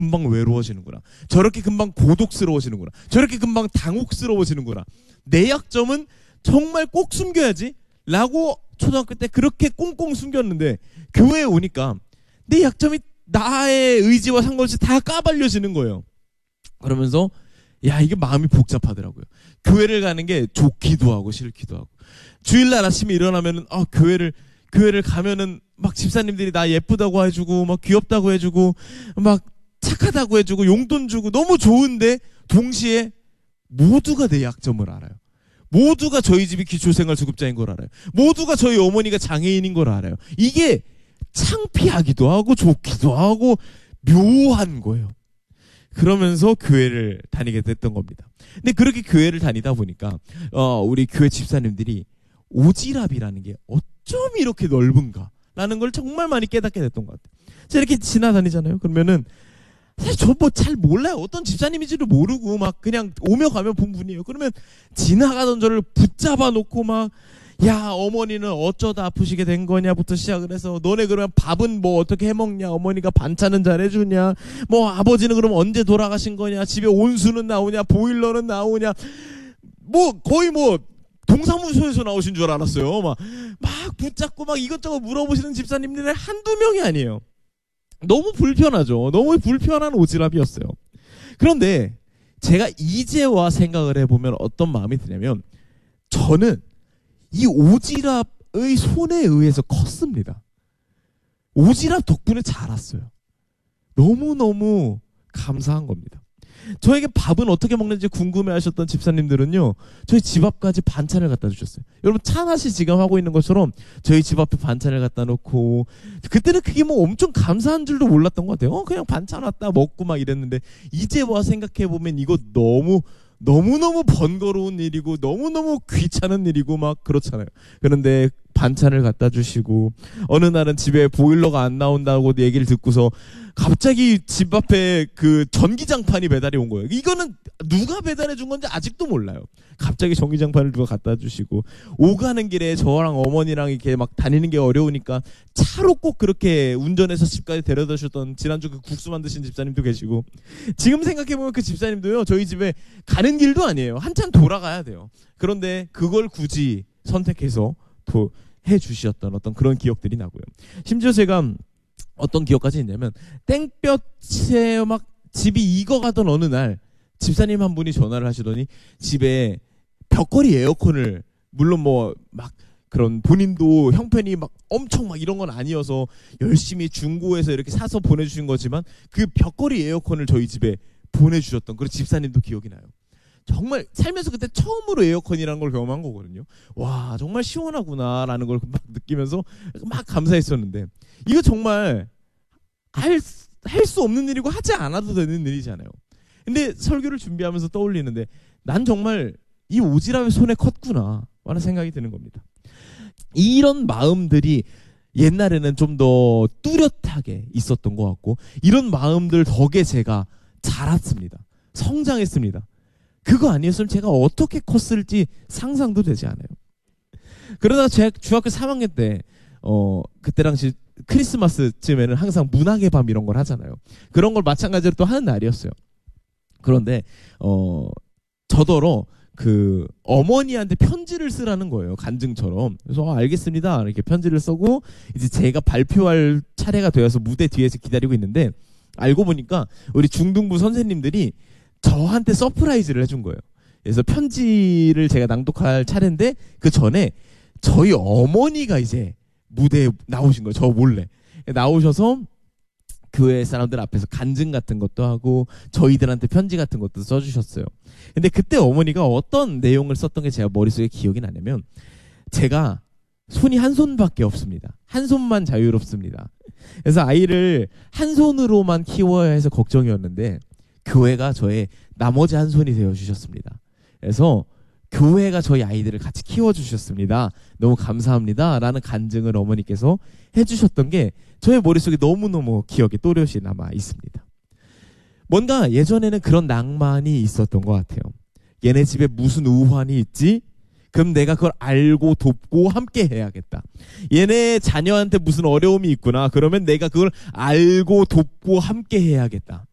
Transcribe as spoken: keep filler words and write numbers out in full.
금방 외로워지는구나. 저렇게 금방 고독스러워지는구나. 저렇게 금방 당혹스러워지는구나. 내 약점은 정말 꼭 숨겨야지 라고 초등학교 때 그렇게 꽁꽁 숨겼는데 교회에 오니까 내 약점이 나의 의지와 상관없이 다 까발려지는 거예요. 그러면서 야, 이게 마음이 복잡하더라고요. 교회를 가는 게 좋기도 하고 싫기도 하고. 주일날 아침에 일어나면은 아, 교회를 교회를 가면은 막 집사님들이 나 예쁘다고 해주고 막 귀엽다고 해주고 막 착하다고 해주고 용돈 주고 너무 좋은데 동시에 모두가 내 약점을 알아요. 모두가 저희 집이 기초생활수급자인 걸 알아요. 모두가 저희 어머니가 장애인인 걸 알아요. 이게 창피하기도 하고 좋기도 하고 묘한 거예요. 그러면서 교회를 다니게 됐던 겁니다. 근데 그렇게 교회를 다니다 보니까 어, 우리 교회 집사님들이 오지랖이라는 게 어쩜 이렇게 넓은가라는 걸 정말 많이 깨닫게 됐던 것 같아요. 제가 이렇게 지나다니잖아요. 그러면은 사실 저 뭐 잘 몰라요. 어떤 집사님인지도 모르고 막 그냥 오며 가며 본 분이에요. 그러면 지나가던 저를 붙잡아 놓고 막 야, 어머니는 어쩌다 아프시게 된 거냐부터 시작을 해서 너네 그러면 밥은 뭐 어떻게 해먹냐, 어머니가 반찬은 잘해주냐, 뭐 아버지는 그럼 언제 돌아가신 거냐, 집에 온수는 나오냐, 보일러는 나오냐, 뭐 거의 뭐 동사무소에서 나오신 줄 알았어요. 막, 막 붙잡고 막 이것저것 물어보시는 집사님들이 한두 명이 아니에요. 너무 불편하죠. 너무 불편한 오지랖이었어요. 그런데 제가 이제와 생각을 해보면 어떤 마음이 드냐면 저는 이 오지랖의 손에 의해서 컸습니다. 오지랖 덕분에 자랐어요. 너무너무 감사한 겁니다. 저에게 밥은 어떻게 먹는지 궁금해하셨던 집사님들은요, 저희 집 앞까지 반찬을 갖다 주셨어요. 여러분, 차나씨 지금 하고 있는 것처럼 저희 집 앞에 반찬을 갖다 놓고, 그때는 그게 뭐 엄청 감사한 줄도 몰랐던 것 같아요. 어, 그냥 반찬 왔다 먹고 막 이랬는데 이제 와 생각해보면 이거 너무 너무너무 번거로운 일이고 너무너무 귀찮은 일이고 막 그렇잖아요. 그런데 반찬을 갖다 주시고, 어느 날은 집에 보일러가 안 나온다고 얘기를 듣고서 갑자기 집 앞에 그 전기장판이 배달이 온 거예요. 이거는 누가 배달해 준 건지 아직도 몰라요. 갑자기 전기장판을 누가 갖다 주시고, 오가는 길에 저랑 어머니랑 이렇게 막 다니는 게 어려우니까 차로 꼭 그렇게 운전해서 집까지 데려다 주셨던, 지난주 그 국수 만드신 집사님도 계시고, 지금 생각해보면 그 집사님도요, 저희 집에 가는 길도 아니에요. 한참 돌아가야 돼요. 그런데 그걸 굳이 선택해서 또 해주셨던 어떤 그런 기억들이 나고요. 심지어 제가 어떤 기억까지 있냐면, 땡볕에 막 집이 익어가던 어느 날 집사님 한 분이 전화를 하시더니 집에 벽걸이 에어컨을, 물론 뭐 막 그런 본인도 형편이 막 엄청 막 이런 건 아니어서 열심히 중고에서 이렇게 사서 보내주신 거지만 그 벽걸이 에어컨을 저희 집에 보내주셨던 그런 집사님도 기억이 나요. 정말 살면서 그때 처음으로 에어컨이라는 걸 경험한 거거든요. 와, 정말 시원하구나라는 걸 막 느끼면서 막 감사했었는데, 이거 정말 할, 할 수 없는 일이고 하지 않아도 되는 일이잖아요. 근데 설교를 준비하면서 떠올리는데 난 정말 이 오지랖의 손에 컸구나 라는 생각이 드는 겁니다. 이런 마음들이 옛날에는 좀 더 뚜렷하게 있었던 것 같고, 이런 마음들 덕에 제가 자랐습니다. 성장했습니다. 그거 아니었으면 제가 어떻게 컸을지 상상도 되지 않아요. 그러다가 제가 중학교 삼 학년 때, 어, 그때 당시 크리스마스쯤에는 항상 문학의 밤 이런 걸 하잖아요. 그런 걸 마찬가지로 또 하는 날이었어요. 그런데, 어, 저더러 그 어머니한테 편지를 쓰라는 거예요. 간증처럼. 그래서 어, 알겠습니다. 이렇게 편지를 쓰고 이제 제가 발표할 차례가 되어서 무대 뒤에서 기다리고 있는데, 알고 보니까 우리 중등부 선생님들이 저한테 서프라이즈를 해준 거예요. 그래서 편지를 제가 낭독할 차례인데 그 전에 저희 어머니가 이제 무대에 나오신 거예요. 저 몰래 나오셔서 교회 사람들 앞에서 간증 같은 것도 하고 저희들한테 편지 같은 것도 써주셨어요. 근데 그때 어머니가 어떤 내용을 썼던 게 제가 머릿속에 기억이 나냐면, 제가 손이 한 손밖에 없습니다. 한 손만 자유롭습니다. 그래서 아이를 한 손으로만 키워야 해서 걱정이었는데 교회가 저의 나머지 한 손이 되어주셨습니다. 그래서 교회가 저희 아이들을 같이 키워주셨습니다. 너무 감사합니다 라는 간증을 어머니께서 해주셨던 게 저의 머릿속에 너무너무 기억에 또렷이 남아 있습니다. 뭔가 예전에는 그런 낭만이 있었던 것 같아요. 얘네 집에 무슨 우환이 있지? 그럼 내가 그걸 알고 돕고 함께 해야겠다. 얘네 자녀한테 무슨 어려움이 있구나. 그러면 내가 그걸 알고 돕고 함께 해야겠다.